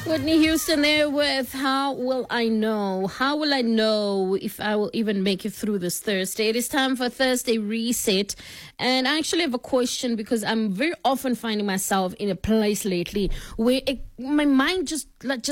Whitney Houston there with How Will I Know? How will I know if I will even make it through this Thursday? It is time for Thursday Reset. And I actually have a question because I'm very often finding myself in a place lately where my mind just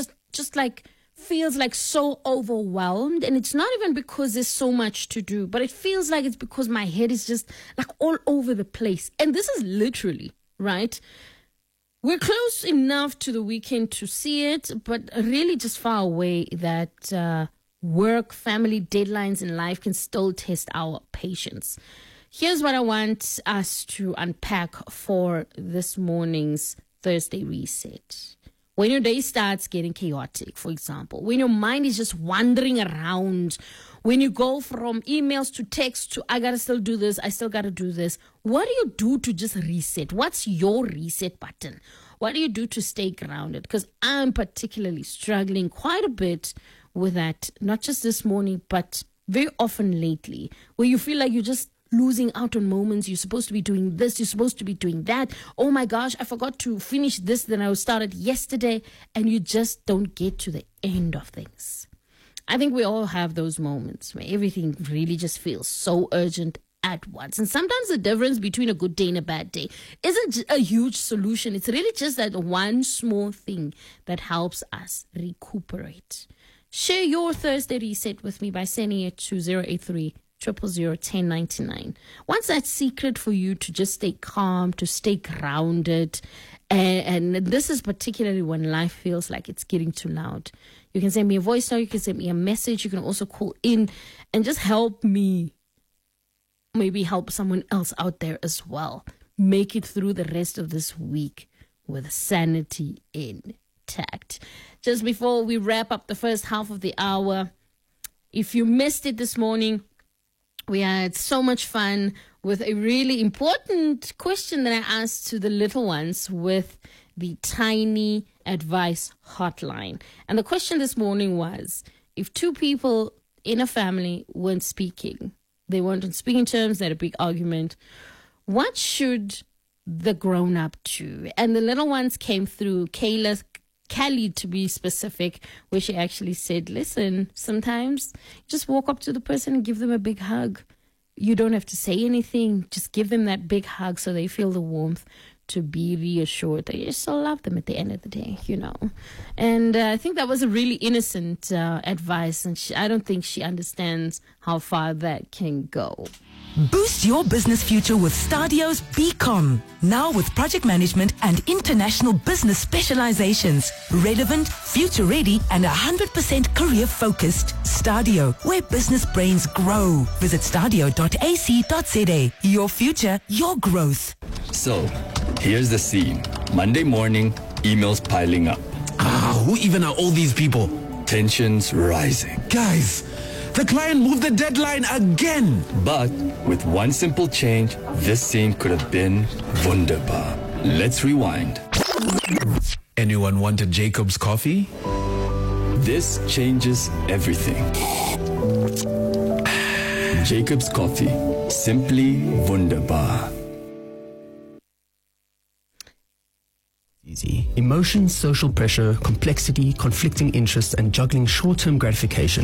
feels like so overwhelmed. And it's not even because there's so much to do, but it feels like it's because my head is just like all over the place. And this is literally, right? We're close enough to the weekend to see it, but really just far away that work, family, deadlines in life can still test our patience. Here's what I want us to unpack for this morning's Thursday Reset. When your day starts getting chaotic, for example, when your mind is just wandering around, when you go from emails to text to, I got to still do this, I still got to do this, what do you do to just reset? What's your reset button? What do you do to stay grounded? Because I'm particularly struggling quite a bit with that, not just this morning, but very often lately, where you feel like you're just losing out on moments. You're supposed to be doing this, you're supposed to be doing that. Oh my gosh, I forgot to finish this, then I started yesterday, and you just don't get to the end of things. I think we all have those moments where everything really just feels so urgent at once. And sometimes the difference between a good day and a bad day isn't a huge solution. It's really just that one small thing that helps us recuperate. Share your Thursday Reset with me by sending it to 083 000 1099. What's that secret for you to just stay calm, to stay grounded? And this is particularly when life feels like it's getting too loud. You can send me a voice note, you can send me a message, you can also call in and just help me, maybe help someone else out there as well. Make it through the rest of this week with sanity intact. Just before we wrap up the first half of the hour, if you missed it this morning, we had so much fun with a really important question that I asked to the little ones with the Tiny Advice Hotline. And the question this morning was, if two people in a family weren't speaking, they weren't on speaking terms, they had a big argument, what should the grown-up do? And the little ones came through, Kelly to be specific, where she actually said, listen, sometimes just walk up to the person and give them a big hug. You don't have to say anything. Just give them that big hug so they feel the warmth, to be reassured that you still love them at the end of the day, you know. And I think that was a really innocent advice, and I don't think she understands how far that can go. Boost your business future with Stadio's BCom. Now with project management and international business specializations. Relevant, future ready, and 100% career focused. Stadio, where business brains grow. Visit stadio.ac.za. Your future, your growth. So, here's the scene. Monday morning, emails piling up. Who even are all these people? Tensions rising. Guys, the client moved the deadline again. But with one simple change, this scene could have been wunderbar. Let's rewind. Anyone wanted Jacob's coffee? This changes everything. Jacob's coffee. Simply wunderbar. Emotions, social pressure, complexity, conflicting interests, and juggling short-term gratification.